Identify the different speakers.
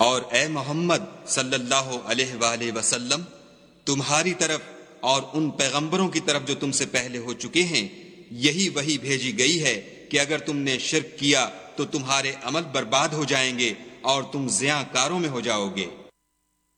Speaker 1: और ए मोहम्मद सल्लल्लाहु अलैहि वसल्लम, तुम्हारी तरफ और उन पैगंबरों की तरफ जो तुमसे पहले हो चुके हैं यही वही भेजी गई है कि अगर तुमने शिर्क किया तो तुम्हारे अमल बर्बाद हो जाएंगे और तुम ज़ियाकारों में हो जाओगे।